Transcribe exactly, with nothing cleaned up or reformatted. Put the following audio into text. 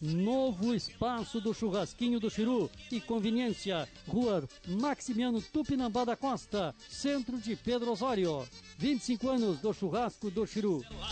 Novo espaço do Churrasquinho do Chiru e conveniência, Rua Maximiano Tupinambá da Costa, centro de Pedro Osório. vinte e cinco anos do Churrasco do Chiru.